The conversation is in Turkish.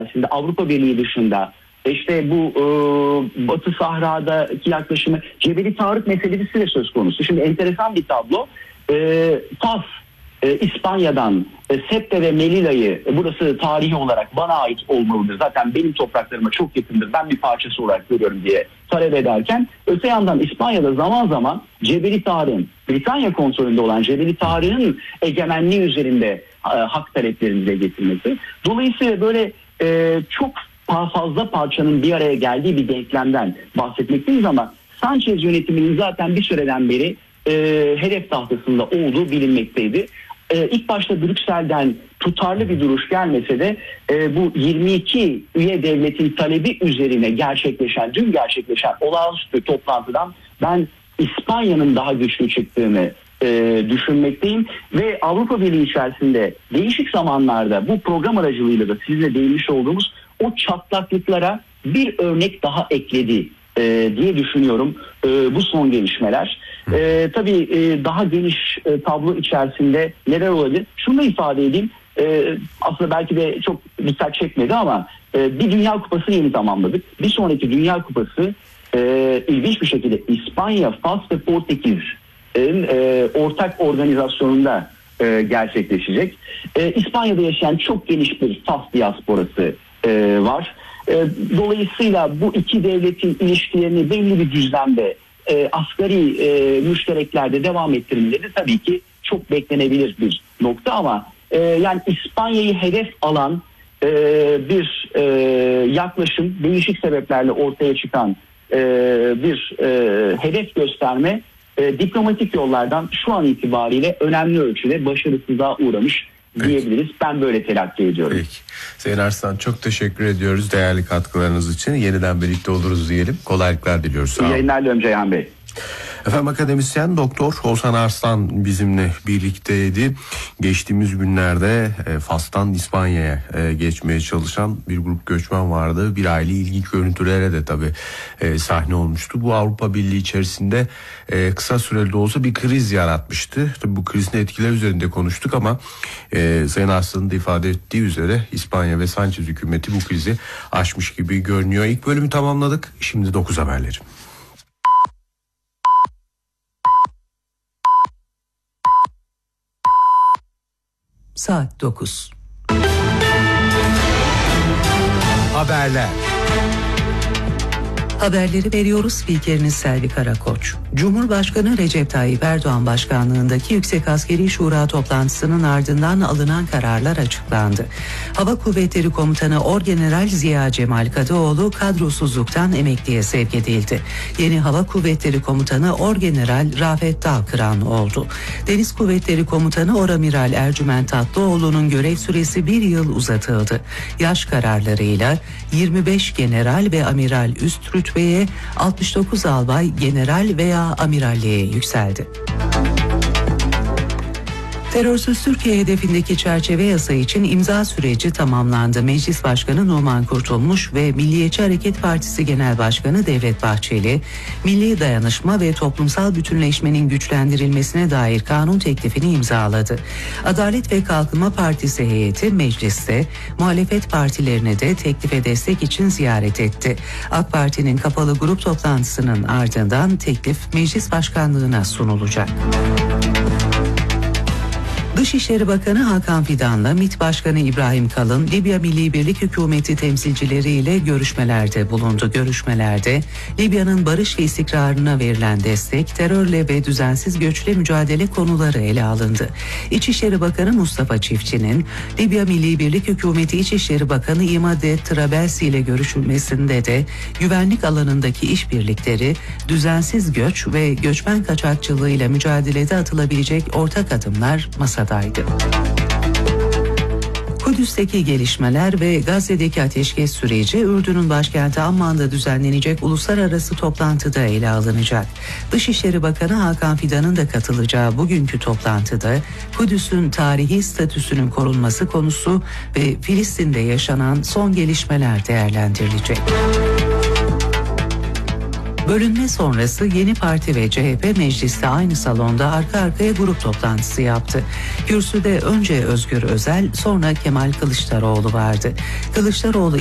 Şimdi Avrupa Birliği dışında işte bu Batı Sahra'daki yaklaşımı, Cebeli Tarık meselesi de söz konusu. Şimdi enteresan bir tablo. Fas İspanya'dan Ceuta ve Melilla'yı, burası tarihi olarak bana ait olmalıdır, zaten benim topraklarıma çok yakındır, ben bir parçası olarak görüyorum diye talep ederken, öte yandan İspanya'da zaman zaman Cebeli Tarık'ın, Britanya kontrolünde olan Cebeli Tarık'ın egemenliği üzerinde hak taleplerini dile getirmesi. Dolayısıyla böyle çok fazla parçanın bir araya geldiği bir denklemden bahsetmekteyiz ama Sanchez yönetiminin zaten bir süreden beri hedef tahtasında olduğu bilinmekteydi. İlk başta Brüksel'den tutarlı bir duruş gelmese de bu 22 üye devletin talebi üzerine dün gerçekleşen olağanüstü toplantıdan ben İspanya'nın daha güçlü çıktığını düşünmekteyim ve Avrupa Birliği içerisinde değişik zamanlarda bu program aracılığıyla da sizinle değinmiş olduğumuz o çatlaklıklara bir örnek daha ekledi diye düşünüyorum bu son gelişmeler. Tabii daha geniş tablo içerisinde neler olabilir? Şunu da ifade edeyim. Aslında belki de çok dikkat çekmedi ama bir Dünya Kupası yeni tamamladık. Bir sonraki Dünya Kupası ilginç bir şekilde İspanya, Fas ve Portekiz'in ortak organizasyonunda gerçekleşecek. İspanya'da yaşayan çok geniş bir Fas diasporası var. Dolayısıyla bu iki devletin ilişkilerini belli bir düzlemde asgari müştereklerde devam ettirmeleri tabii ki çok beklenebilir bir nokta ama yani İspanya'yı hedef alan bir yaklaşım, değişik sebeplerle ortaya çıkan bir hedef gösterme diplomatik yollardan şu an itibariyle önemli ölçüde başarısızlığa uğramış diyebiliriz. Ben böyle telakki ediyorum. Peki. Sayın Arslan, çok teşekkür ediyoruz değerli katkılarınız için. Yeniden birlikte oluruz diyelim. Kolaylıklar diliyoruz. İyi yayınlar diliyorum Ceyhan Bey. Efendim, akademisyen Doktor Oğuzhan Arslan bizimle birlikteydi. Geçtiğimiz günlerde Fas'tan İspanya'ya geçmeye çalışan bir grup göçmen vardı. Bir aile ilginç görüntülere de tabii sahne olmuştu. Bu Avrupa Birliği içerisinde kısa süreli de olsa bir kriz yaratmıştı. Tabii bu krizin etkileri üzerinde konuştuk ama Sayın Arslan'ın da ifade ettiği üzere İspanya ve Sanchez hükümeti bu krizi aşmış gibi görünüyor. İlk bölümü tamamladık. Şimdi 9 haberleri. Saat 9. Haberler. Haberleri veriyoruz. Spikeriniz Selvi Karakoç. Cumhurbaşkanı Recep Tayyip Erdoğan başkanlığındaki Yüksek Askeri Şura toplantısının ardından alınan kararlar açıklandı. Hava Kuvvetleri Komutanı Orgeneral Ziya Cemal Kadıoğlu kadrosuzluktan emekliye sevk edildi. Yeni Hava Kuvvetleri Komutanı Orgeneral Rafet Dalkıran oldu. Deniz Kuvvetleri Komutanı Oramiral Ercüment Tatlıoğlu'nun görev süresi 1 yıl uzatıldı. Yaş kararlarıyla 25 general ve amiral üst rütbeye, 69 albay general veya amiralliğe yükseldi. Terörsüz Türkiye hedefindeki çerçeve yasa için imza süreci tamamlandı. Meclis Başkanı Numan Kurtulmuş ve Milliyetçi Hareket Partisi Genel Başkanı Devlet Bahçeli, milli dayanışma ve toplumsal bütünleşmenin güçlendirilmesine dair kanun teklifini imzaladı. Adalet ve Kalkınma Partisi heyeti mecliste muhalefet partilerini de teklife destek için ziyaret etti. AK Parti'nin kapalı grup toplantısının ardından teklif Meclis Başkanlığı'na sunulacak. Dışişleri Bakanı Hakan Fidan'la MİT Başkanı İbrahim Kalın, Libya Milli Birlik Hükümeti temsilcileriyle görüşmelerde bulundu. Görüşmelerde Libya'nın barış ve istikrarına verilen destek, terörle ve düzensiz göçle mücadele konuları ele alındı. İçişleri Bakanı Mustafa Çiftçi'nin Libya Milli Birlik Hükümeti İçişleri Bakanı İmade Trabelsi ile görüşülmesinde de güvenlik alanındaki işbirlikleri, düzensiz göç ve göçmen kaçakçılığıyla mücadelede atılabilecek ortak adımlar masadaydı. Kudüs'teki gelişmeler ve Gazze'deki ateşkes süreci Ürdün'ün başkenti Amman'da düzenlenecek uluslararası toplantıda ele alınacak. Dışişleri Bakanı Hakan Fidan'ın da katılacağı bugünkü toplantıda Kudüs'ün tarihi statüsünün korunması konusu ve Filistin'de yaşanan son gelişmeler değerlendirilecek. Bölünme sonrası yeni parti ve CHP mecliste aynı salonda arka arkaya grup toplantısı yaptı. Kürsüde önce Özgür Özel, sonra Kemal Kılıçdaroğlu vardı. Kılıçdaroğlu